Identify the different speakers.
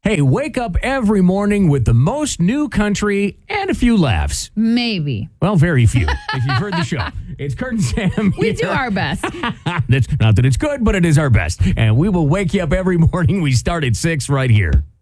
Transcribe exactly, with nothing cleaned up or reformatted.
Speaker 1: Hey, wake up every morning with the most new country and a few laughs.
Speaker 2: Maybe.
Speaker 1: Well, very few, if you've heard the show. It's Kurt and Sam
Speaker 2: We
Speaker 1: here.
Speaker 2: do our best.
Speaker 1: That's not that it's good, but it is our best. And we will wake you up every morning. We start at six right here.